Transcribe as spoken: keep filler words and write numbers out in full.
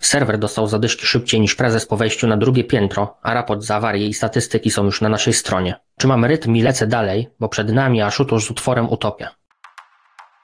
Serwer dostał zadyszki szybciej niż prezes po wejściu na drugie piętro, a raport za awarię i statystyki są już na naszej stronie. Trzymam rytm i lecę dalej, bo przed nami aż tuż z utworem Utopia.